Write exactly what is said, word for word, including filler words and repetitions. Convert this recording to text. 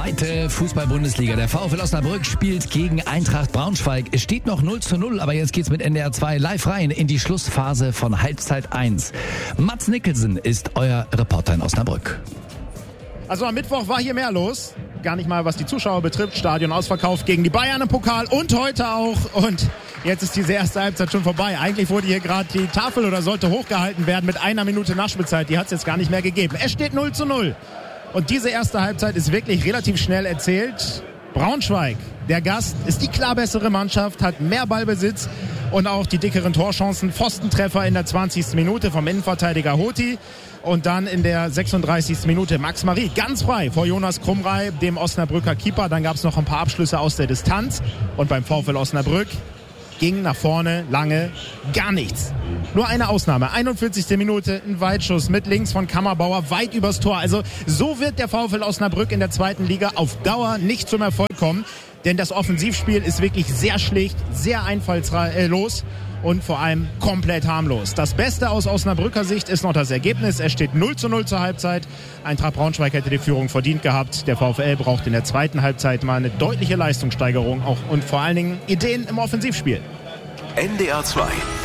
Zweite Fußball-Bundesliga. Der VfL Osnabrück spielt gegen Eintracht Braunschweig. Es steht noch null zu null, aber jetzt geht's mit N D R zwei live rein in die Schlussphase von Halbzeit eins. Mats Nicholson ist euer Reporter in Osnabrück. Also am Mittwoch war hier mehr los. Gar nicht mal, was die Zuschauer betrifft. Stadion ausverkauft gegen die Bayern im Pokal und heute auch. Und jetzt ist diese erste Halbzeit schon vorbei. Eigentlich wurde hier gerade die Tafel oder sollte hochgehalten werden mit einer Minute Nachspielzeit. Die hat es jetzt gar nicht mehr gegeben. Es steht null zu null. Und diese erste Halbzeit ist wirklich relativ schnell erzählt. Braunschweig, der Gast, ist die klar bessere Mannschaft, hat mehr Ballbesitz und auch die dickeren Torchancen. Pfostentreffer in der zwanzigsten Minute vom Innenverteidiger Hoti. Und dann in der sechsunddreißigsten Minute Max Marie ganz frei vor Jonas Krumrei, dem Osnabrücker Keeper. Dann gab es noch ein paar Abschlüsse aus der Distanz. Und beim VfL Osnabrück ging nach vorne lange gar nichts. Nur eine Ausnahme. einundvierzigste Minute, ein Weitschuss mit links von Kammerbauer weit übers Tor. Also so wird der VfL Osnabrück in der zweiten Liga auf Dauer nicht zum Erfolg kommen. Denn das Offensivspiel ist wirklich sehr schlicht, sehr einfallslos und vor allem komplett harmlos. Das Beste aus Osnabrücker Sicht ist noch das Ergebnis. Es steht null zu null zur Halbzeit. Eintracht Braunschweig hätte die Führung verdient gehabt. Der VfL braucht in der zweiten Halbzeit mal eine deutliche Leistungssteigerung auch und vor allen Dingen Ideen im Offensivspiel. N D R zwei